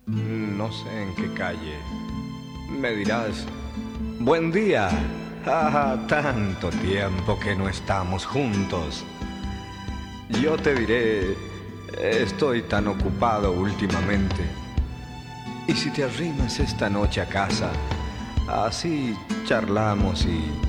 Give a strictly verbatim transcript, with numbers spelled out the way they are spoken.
No sé en qué calle. Me dirás, buen día. Ah, tanto tiempo que no estamos juntos. Yo te diré, estoy tan ocupado últimamente. Y si te arrimas esta noche a casa, así charlamos y